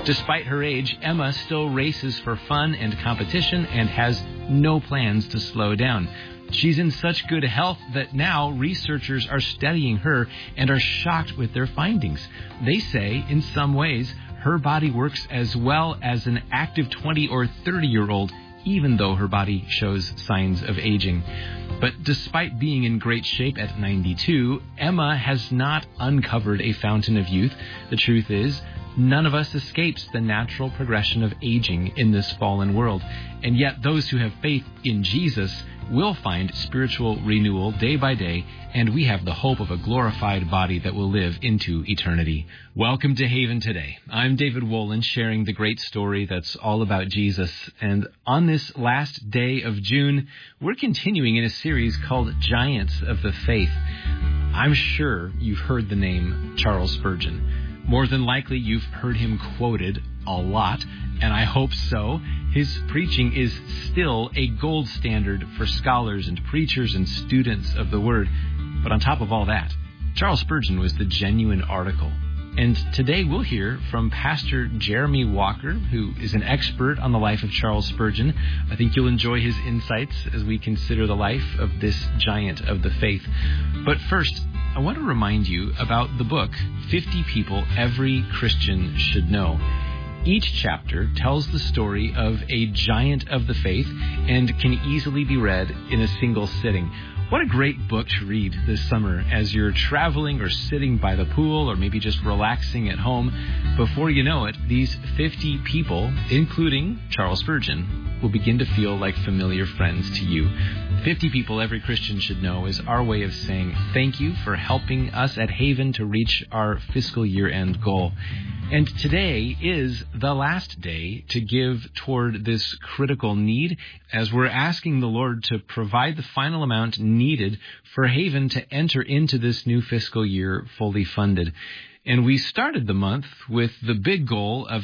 Despite her age, Emma still races for fun and competition and has no plans to slow down. She's in such good health that now researchers are studying her and are shocked with their findings. They say, in some ways, her body works as well as an active 20 or 30-year-old, even though her body shows signs of aging. But despite being in great shape at 92, Emma has not uncovered a fountain of youth. The truth is, none of us escapes the natural progression of aging in this fallen world. And yet those who have faith in Jesus will find spiritual renewal day by day, and we have the hope of a glorified body that will live into eternity. Welcome to Haven Today. I'm David Wolin, sharing the great story that's all about Jesus. And on this last day of June, we're continuing in a series called Giants of the Faith. I'm sure you've heard the name Charles Spurgeon. More than likely, you've heard him quoted a lot, and I hope so. His preaching is still a gold standard for scholars and preachers and students of the Word. But on top of all that, Charles Spurgeon was the genuine article. And today we'll hear from Pastor Jeremy Walker, who is an expert on the life of Charles Spurgeon. I think you'll enjoy his insights as we consider the life of this giant of the faith. But first, I want to remind you about the book, 50 People Every Christian Should Know. Each chapter tells the story of a giant of the faith and can easily be read in a single sitting. What a great book to read this summer as you're traveling or sitting by the pool or maybe just relaxing at home. Before you know it, these 50 people, including Charles Spurgeon, will begin to feel like familiar friends to you. 50 People Every Christian Should Know is our way of saying thank you for helping us at Haven to reach our fiscal year-end goal. And today is the last day to give toward this critical need as we're asking the Lord to provide the final amount needed for Haven to enter into this new fiscal year fully funded. And we started the month with the big goal of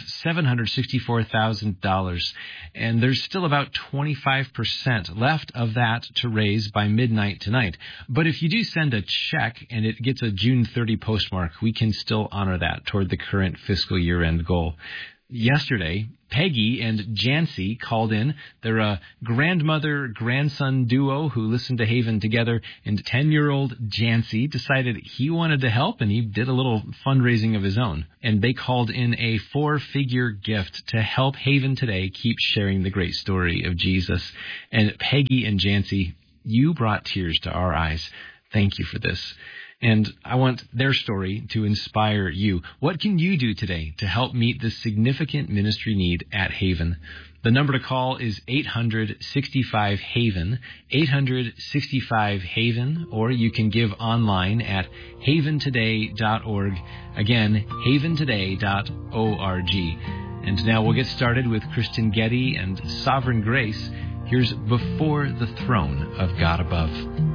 $764,000. And there's still about 25% left of that to raise by midnight tonight. But if you do send a check and it gets a June 30 postmark, we can still honor that toward the current fiscal year-end goal. Yesterday, Peggy and Jancy called in. They're a grandmother-grandson duo who listened to Haven together, and 10-year-old Jancy decided he wanted to help, and he did a little fundraising of his own. And they called in a 4-figure gift to help Haven Today keep sharing the great story of Jesus. And Peggy and Jancy, you brought tears to our eyes. Thank you for this. And I want their story to inspire you. What can you do today to help meet this significant ministry need at Haven? The number to call is 800-65-HAVEN, 800-65-HAVEN, or you can give online at haventoday.org. Again, haventoday.org. And now we'll get started with Kristen Getty and Sovereign Grace. Here's Before the Throne of God Above.